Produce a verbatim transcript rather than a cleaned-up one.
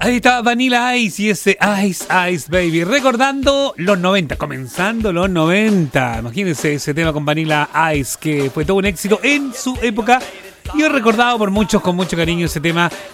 Ahí está Vanilla Ice y ese Ice Ice Baby, recordando los noventa, comenzando los noventa. Imagínense ese tema con Vanilla Ice, que fue todo un éxito en su época y es recordado por muchos con mucho cariño ese tema